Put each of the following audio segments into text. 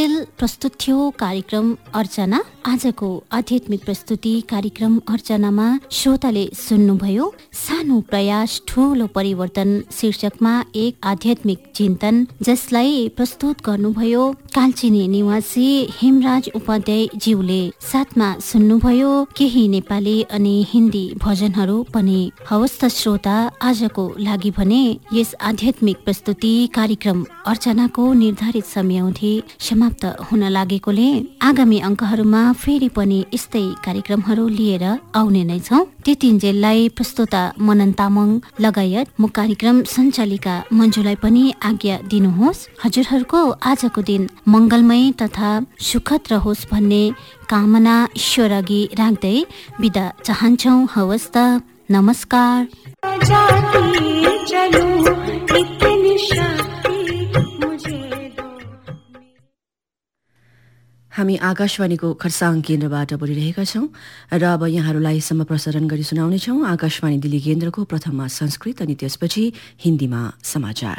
प्रस्तुत थियो कार्यक्रम अर्चना। आजको आध्यात्मिक प्रस्तुति कार्यक्रम अर्चनामा श्रोताले सुन्नुभयो सानो प्रयास ठूलो परिवर्तन शीर्षकमा एक आध्यात्मिक चिन्तन, जसलाई प्रस्तुत गर्नुभयो कालचिनी निवासी हेमराज उपाध्याय ज्यूले। साथमा सुन्नुभयो केही नेपाली अनि हिन्दी भजनहरू पनि। हवस् त श्रोता, आजको लागि भने यस आध्यात्मिक प्रस्तुति कार्यक्रम अर्चनाको निर्धारित समयावधि समाप्त हुन लागेकोले आगामी अङ्कहरूमा फेरि पनि यस्तै कार्यक्रमहरू लिएर आउने नै छौँ। त्यतिन्जेललाई प्रस्तुता मनन तामाङ लगायत म कार्यक्रम सञ्चालिका मञ्जुलाई पनि आज्ञा दिनुहोस्। हजुरहरूको आजको दिन मङ्गलमय तथा सुखद रहोस् भन्ने कामना ईश्वर अघि राख्दै बिदा चाहन्छौँ। हवस् त, नमस्कार। हामी आकाशवाणीको खरसाङ केन्द्रबाट बोलिरहेका छौँ र अब यहाँहरूलाई प्रसारण गरी सुनाउनेछौँ आकाशवाणी दिल्ली केन्द्रको प्रथममा संस्कृत अनि त्यसपछि हिन्दीमा समाचार।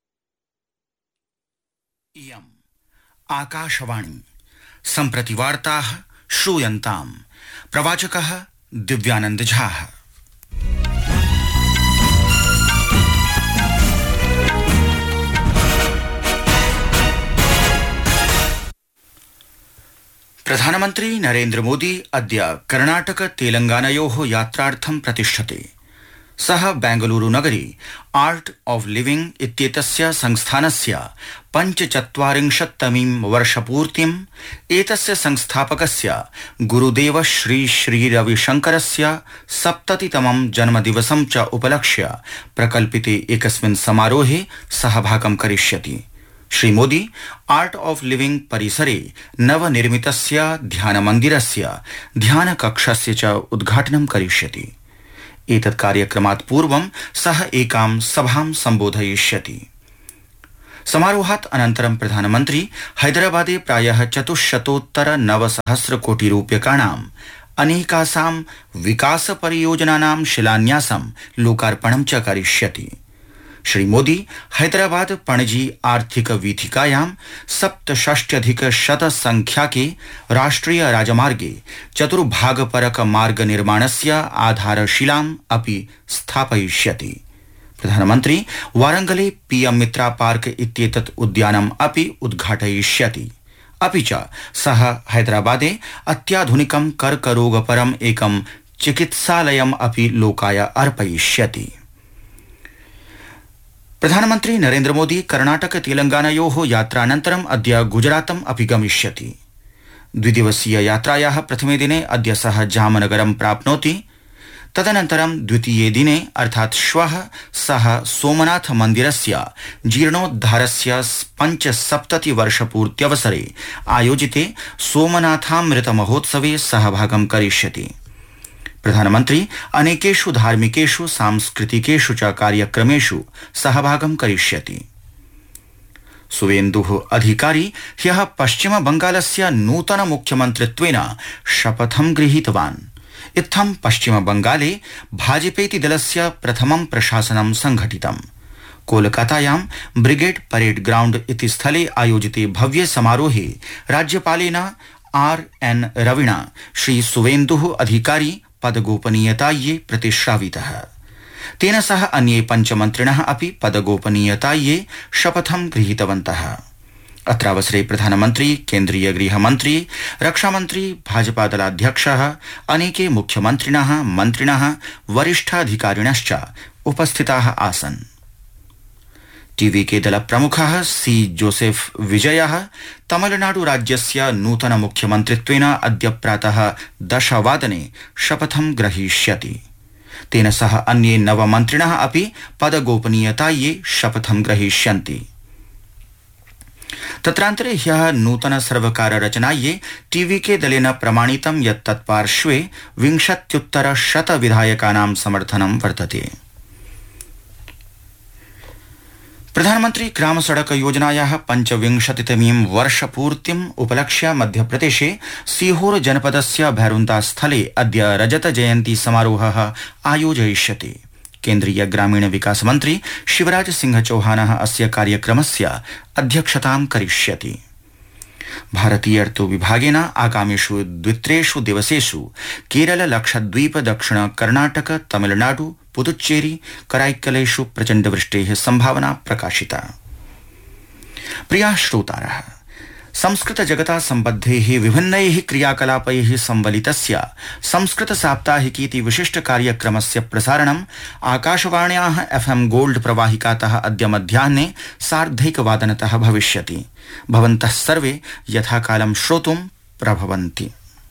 इयम् आकाशवाणी सम्प्रति वार्ताः श्रूयन्ताम्। प्रवाचकः दिव्यानन्द झाः। प्रधानमन्त्री नरेन्द्र मोदी अद्य कर्णाटक तेलंगानयोः यात्रार्थं प्रतिष्ठते। सः बेंगलुरु नगरे आर्ट ऑफ लिविंग इत्येतस्य संस्थानस्य 45तमीं वर्षपूर्तिम्, एतस्य संस्थापकस्य गुरुदेव श्री श्री रविशंकरस्य 70तमं जन्मदिवसं च उपलक्ष्य प्रकल्पिते एकस्मिन् समारोहे सहभागं करिष्यति। Shri Modi art of living परिसरे नवनिर्मितस्य ध्यानमन्दिरस्य ध्यानकक्षस्य च उद्घाटनं करिष्यति। एतत् कार्यक्रमात् पूर्वं सः एकां सभां सम्बोधयिष्यति। समारोहात् अनन्तरं प्रधानमन्त्री हैदराबादे प्रायः 400-900 कोटि रूप्यकाणाम् अनेकासां विकास परियोजनानां शिलान्यासं लोकार्पणं च करिष्यति। श्री मोदी हैदराबाद पणजी आर्थिक वीथिकायां 67,100 संख्याके राष्ट्रिय राजमार्गे चतुर्भागपरक मार्ग निर्माणस्य आधारशिलाम् अपि स्थापयिष्यति। प्रधानमन्त्री वारंगले पीएम मित्रा पार्क इत्येतत् उद्यानम् अपि उद्घाटयिष्यति। अपि च सः हैदराबादे अत्याधुनिकं कर्करोगपरम् एकं चिकित्सालयम् अपि लोकाय अर्पयिष्यति। प्रधानमन्त्री नरेन्द्र मोदी कर्णाटक तेलंगानयोः यात्रानन्तरम् अद्य गुजरातम् अपि गमिष्यति। द्विदिवसीय यात्रायाः प्रथमे दिने अद्य सः जामनगरं प्राप्नोति। तदनन्तरं द्वितीये दिने अर्थात् श्वः सः सोमनाथ मन्दिरस्य जीर्णोद्धारस्य 75 वर्षपूर्त्यवसरे आयोजिते सोमनाथामृत महोत्सवे सहभागं करिष्यति। प्रधानमन्त्री अनेकेषु धार्मिकेषु सांस्कृतिकेषु च कार्यक्रमेषु सहभागं करिष्यति। सुवेन्दुः अधिकारी ह्यः पश्चिम बंगालस्य नूतन मुख्यमन्त्रित्वेन शपथं गृहीतवान्। इत्थं पश्चिम बंगाले भाजपेति दलस्य प्रथमं प्रशासनं संघटितम्। कोलकातायां ब्रिगेड परेड ग्राउंड इति स्थले आयोजिते भव्ये समारोहे राज्यपालेन RN रविणा श्री सुवेन्दुः अधिकारी पदगोपनीयतायै प्रतिश्रावितः। तेन सह अन्ये 5 मन्त्रिणः अपि पदगोपनीयतायै शपथं गृहीतवन्तः। अत्रावसरे प्रधानमन्त्री, केन्द्रीय गृहमन्त्री, रक्षामन्त्री, भाजपा दलाध्यक्षः, अनेके मुख्यमन्त्रिणः, मन्त्रिणः, वरिष्ठाधिकारिणश्च उपस्थिताः आसन्। टीवीके दल प्रमुखः सी जोसेफ विजयः तमिलनाडु राज्यस्य नूतन मुख्यमन्त्रित्वेन अद्य प्रातः 10 वादने शपथं ग्रहीष्यति। तेन सह अन्ये 9 मन्त्रिणः अपि पदगोपनीयतायै शपथं ग्रहीष्यन्ति। तत्रान्तरे ह्यः नूतन सर्वकार रचनायै टीवीके दलेन प्रमाणितं यत् तत्पार्श्वे 20-100 विधायकानां समर्थनं वर्तते। प्रधानमन्त्री ग्राम सड़क योजनायाः 25तमीं वर्षपूर्तिम् उपलक्ष्य मध्यप्रदेशे सीहोर जनपदस्य भैरुन्दा स्थले अद्य रजत जयन्ती समारोहः आयोजयिष्यते। केन्द्रीय ग्रामीण विकास मन्त्री शिवराज सिंह चौहानः अस्य कार्यक्रमस्य अध्यक्षतां करिष्यति। भारतीय ऋतु विभागेन आगामिषु 2-3 दिवसेषु केरल, लक्षद्वीप, दक्षिण कर्णाटक, तमिलनाडु, पुदुच्चेरी, कराईक्कलेषु प्रचण्डवृष्टेः संभावना प्रकाशिता। प्रिया श्रोतारः, संस्कृत जगता सम्बद्धैः विभिन्नैः क्रियाकलापैः संवलितस्य संस्कृत साप्ताहिकीति विशिष्ट कार्यक्रमस्य प्रसारणम् आकाशवाण्याः FM गोल्ड प्रवाहिकातः अद्य मध्याह्ने 1:30 भविष्यति। भवन्तः सर्वे यथाकालं श्रोतुं प्रभवन्ति।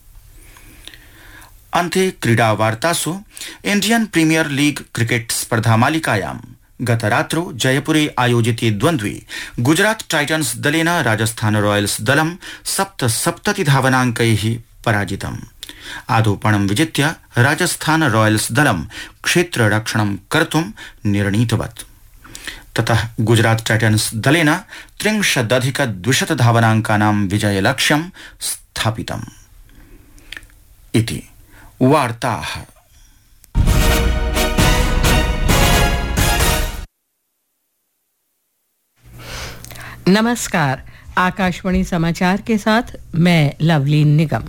अन्ते क्रीडावार्तासु इंडियन प्रीमियर लीग क्रिकेट स्पर्धामालिकायां गतरात्रौ जयपुरे आयोजिते द्वन्द्वे गुजरात टाइटन्स दलेन राजस्थान रॉयल्स दलं 77 धावनाङ्कैः पराजितम्। आदौपणं विजित्य राजस्थान रॉयल्स दलं क्षेत्ररक्षणं कर्तुं निर्णीतवत्। ततः गुजरात टाइटन्स दलेन 63 धावनाङ्कानां विजयलक्ष्यं स्थापितम्। इति वार्ताः। नमस्कार, आकाशवाणी समाचार के साथ मैं लवलीन निगम।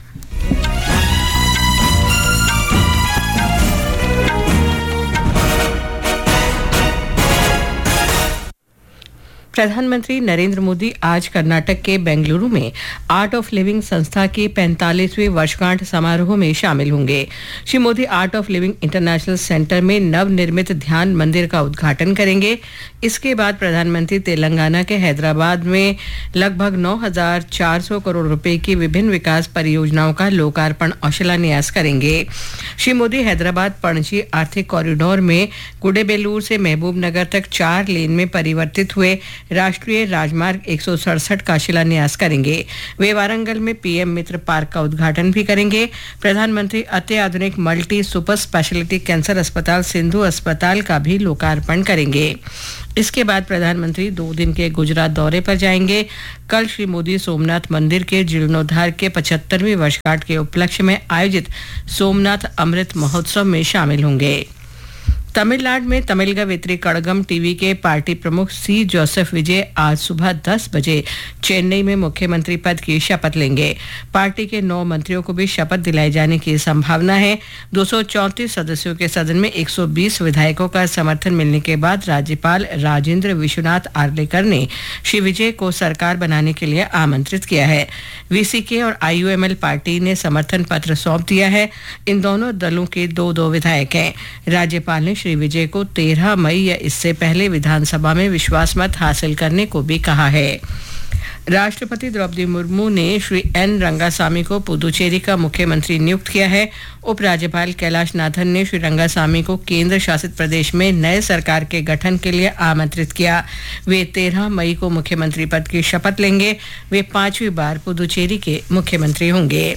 प्रधानमंत्री नरेंद्र मोदी आज कर्नाटक के बेंगलुरु में आर्ट ऑफ लिविंग संस्था के 45वें वर्षगांठ समारोह में शामिल होंगे। Shri Modi art of living international centre में नवनिर्मित ध्यान मंदिर का उद्घाटन करेंगे। इसके बाद प्रधानमंत्री तेलंगाना के हैदराबाद में लगभग 9,400 करोड़ रुपए की विभिन्न विकास परियोजनाओं का लोकार्पण और शिलान्यास करेंगे। श्री मोदी हैदराबाद पणजी आर्थिक कॉरिडोर में कुडेबेलूर से महबूब नगर तक 4 लेन में परिवर्तित हुए राष्ट्रीय राजमार्ग 167 का शिलान्यास करेंगे। वे वारंगल में पीएम मित्र पार्क का उद्घाटन भी करेंगे। प्रधानमंत्री अत्याधुनिक मल्टी सुपर स्पेशलिटी कैंसर अस्पताल सिंधु अस्पताल का भी लोकार्पण करेंगे। इसके बाद प्रधानमंत्री 2 दिन के गुजरात दौरे पर जाएंगे। कल श्री मोदी सोमनाथ मंदिर के जीर्णोद्धार के 75वें वर्षगांठ के उपलक्ष्य में आयोजित सोमनाथ अमृत महोत्सव में शामिल होंगे। तमिलनाडु में तमिल कवित्री कड़गम टीवी के पार्टी प्रमुख सी जोसेफ विजय आज सुबह 10 बजे चेन्नई में मुख्यमंत्री पद की शपथ लेंगे। पार्टी के 9 मंत्रियों को भी शपथ दिलाए जाने की संभावना है। 234 सदस्यों के सदन में 120 विधायकों का समर्थन मिलने के बाद राज्यपाल राजेंद्र विश्वनाथ आर्लेकर ने श्री विजय को सरकार बनाने के लिए आमंत्रित किया है। वीसीके और आईयूएमएल पार्टी ने समर्थन पत्र सौंप दिया है। इन दोनों दलों के 2 विधायक हैं। राज्यपाल ने श्री विजय को 13 मई या इससे पहले विधानसभा में विश्वास मत हासिल करने को भी कहा है। राष्ट्रपति द्रौपदी मुर्मू ने श्री एन रंगासामी को पुदुचेरी का मुख्यमंत्री नियुक्त किया है। उपराज्यपाल कैलाश नाथन ने श्री रंगासामी को केंद्र शासित प्रदेश में नए सरकार के गठन के लिए आमंत्रित किया। वे 13 मई को मुख्यमंत्री पद की शपथ लेंगे। वे 5वीं बार पुदुचेरी के मुख्यमंत्री होंगे।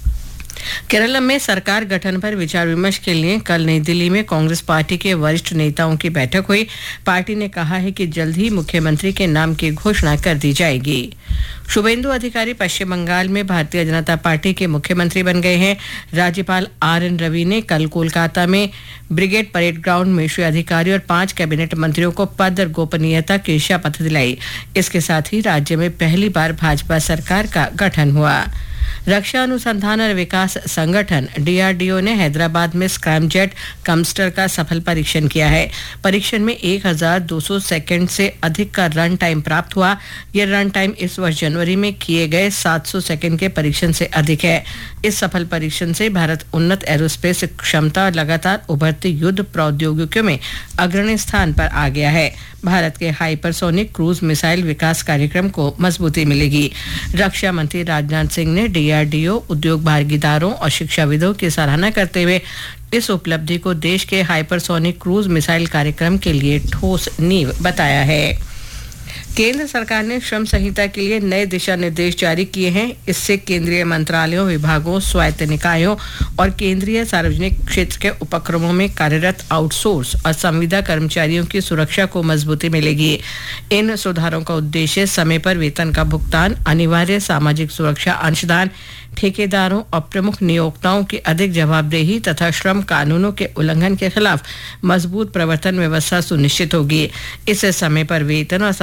केरल में सरकार गठन पर विचार विमर्श के लिए कल नई दिल्ली में कांग्रेस पार्टी के वरिष्ठ नेताओं की बैठक हुई। पार्टी ने कहा है कि जल्द ही मुख्यमंत्री के नाम की घोषणा कर दी जाएगी। शुभेंदु अधिकारी पश्चिम बंगाल में भारतीय जनता पार्टी के मुख्यमंत्री बन गए हैं। राज्यपाल RN रवि ने कल कोलकाता में ब्रिगेड परेड ग्राउंड में श्री अधिकारी और 5 कैबिनेट मंत्रियों को पद और गोपनीयता की शपथ दिलाई। इसके साथ ही राज्य में पहली बार भाजपा सरकार का गठन हुआ। रक्षा अनुसंधान और विकास संगठन DRDO ने हैदराबाद में स्क्रैमजेट कमस्टर का सफल परीक्षण किया है। परीक्षण में 1200 सेकंड से अधिक का रन टाइम प्राप्त हुआ। यह रन टाइम इस वर्ष जनवरी में किए गए 700 सेकंड के परीक्षण से अधिक है। इस सफल परीक्षण से भारत उन्नत एरोस्पेस क्षमता और लगातार उभरती युद्ध प्रौद्योगिकियों में अग्रणी स्थान पर आ गया है। भारत के हाइपरसोनिक क्रूज मिसाइल विकास कार्यक्रम को मजबूती मिलेगी। रक्षा मंत्री राजनाथ सिंह ने DRDO, उद्योग भागीदारों और शिक्षाविदों की सराहना करते हुए इस उपलब्धि को देश के हाइपरसोनिक क्रूज मिसाइल कार्यक्रम के लिए ठोस नींव बताया है। केंद्र सरकार ने श्रम संहिता के लिए नए दिशा निर्देश जारी किए हैं। इससे केंद्रीय मंत्रालयों, विभागों, स्वायत्त निकायों और केंद्रीय सार्वजनिक क्षेत्र के उपक्रमों में कार्यरत आउटसोर्स और संविदा कर्मचारियों की सुरक्षा को मजबूती मिलेगी। इन सुधारों का उद्देश्य समय पर वेतन का भुगतान, अनिवार्य सामाजिक सुरक्षा अंशदान, ठेकेदारों और प्रमुख नियोक्ताओं की अधिक जवाबदेही तथा श्रम कानूनों के उल्लंघन के खिलाफ मजबूत प्रवर्तन व्यवस्था सुनिश्चित होगी। इससे समय पर वेतन और सामाजिक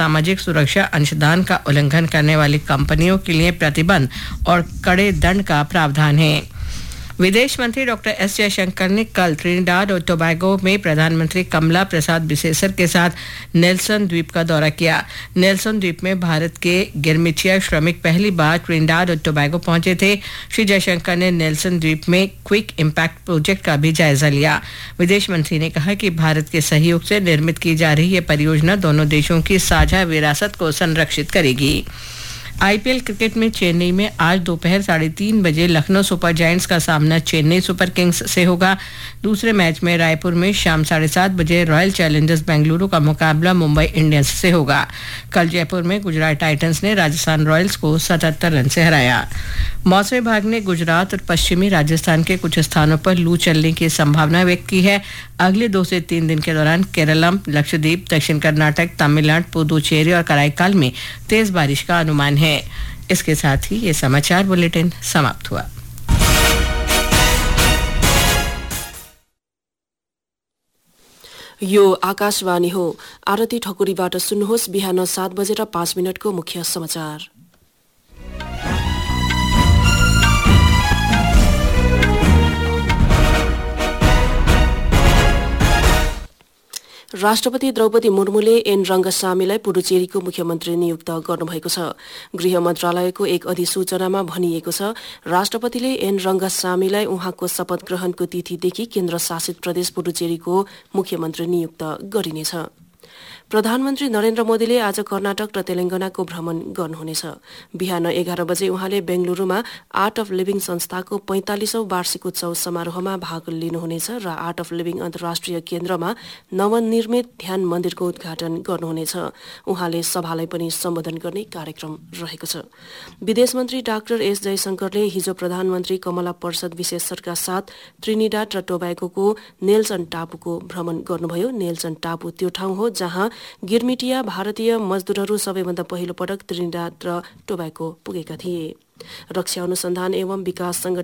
सुरक्षा अंशदान का उल्लंघन करने वाली कंपनियों के लिए प्रतिबंध और कड़े दंड का प्रावधान है। विदेश मंत्री डॉक्टर एस जयशंकर ने कल ट्रिनिडाड और टोबैगो में प्रधानमंत्री कमला प्रसाद बिसेसर के साथ नेल्सन द्वीप का दौरा किया। नेल्सन द्वीप में भारत के गिरमिटिया श्रमिक पहली बार ट्रिनिडाड और टोबैगो पहुंचे थे। श्री जयशंकर ने नेल्सन द्वीप में क्विक इम्पैक्ट प्रोजेक्ट का भी जायजा लिया। विदेश मंत्री ने कहा कि भारत के सहयोग से निर्मित की जा रही यह परियोजना दोनों देशों की साझा विरासत को संरक्षित करेगी। आईपीएल क्रिकेट में चेन्नई में आज दोपहर 3:30 बजे लखनऊ सुपर जायंट्स का सामना चेन्नई सुपर किंग्स से होगा। दूसरे मैच में रायपुर में शाम 7:30 बजे रॉयल चैलेंजर्स बेंगलुरु का मुकाबला मुंबई इंडियंस से होगा। कल जयपुर में गुजरात टाइटंस ने राजस्थान रॉयल्स को 77 रन से हराया। मौसम विभाग ने गुजरात और पश्चिमी राजस्थान के कुछ स्थानों पर लू चलने की संभावना व्यक्त की है। अगले 2 से 3 दिन के दौरान केरलम, लक्षद्वीप, दक्षिण कर्नाटक, तमिलनाडु, पुदुचेरी और कराईकाल में तेज बारिश का अनुमान है। इसके साथ ही ये समाचार बुलेटिन समाप्त हुआ। यो आकाशवाणी हो। आरती ठकुरीबाट सुन्नुहोस् बिहान 7:05 को मुख्य समाचार। राष्ट्रपति द्रौपदी मुर्मुले एन रंगसामीलाई पुडुचेरीको मुख्यमन्त्री नियुक्त गर्नुभएको छ। गृह मन्त्रालयको एक अधिसूचनामा भनिएको छ, राष्ट्रपतिले एन रंगसामीलाई उहाँको शपथ ग्रहणको तिथिदेखि केन्द्र शासित प्रदेश पुडुचेरीको मुख्यमन्त्री नियुक्त गरिनेछ। प्रधानमन्त्री नरेन्द्र मोदीले आज कर्नाटक र तेलंगानाको भ्रमण गर्नुहुनेछ। बिहान 11 बजे उहाँले बेंगलुरूमा आर्ट अफ लिभिङ संस्थाको 45औं वार्षिक उत्सव समारोहमा भाग लिनुहुनेछ र आर्ट अफ लिभिङ अन्तर्राष्ट्रिय केन्द्रमा नवनिर्मित ध्यान मन्दिरको उद्घाटन गर्नुहुनेछ। उहाँले सभालाई पनि सम्बोधन गर्ने कार्यक्रम रहेको छ। विदेश मन्त्री डाक्टर एस जयशंकरले हिजो प्रधानमन्त्री कमला प्रसाद बिसेसरका साथ ट्रिनिडाड र टोबैगोको नेल्सन टापुको भ्रमण गर्नुभयो। नेल्सन टापु त्यो ठाउँ हो जहाँ गिरमिटिया भारतीय मजदूरहरू सबैभन्दा पहिलो पटक त्रिनिडाद र टोबैगो पुगेका थिए। रक्षा अनुसन्धान एवं विकास संगठन